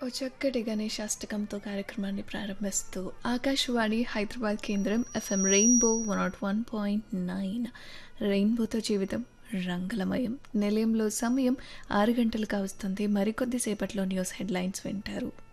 ఓ చక్కటి గణేశాష్టకంతో కార్యక్రమాన్ని ప్రారంభిస్తూ ఆకాశవాణి హైదరాబాద్ కేంద్రం ఎఫ్ఎం రెయిన్బో 101.9 రెయిన్బోతో జీవితం రంగులమయం. నిలయంలో సమయం 6 గంటలు కావస్తుంది. మరికొద్ది సేపట్లో న్యూస్ హెడ్లైన్స్ వింటారు.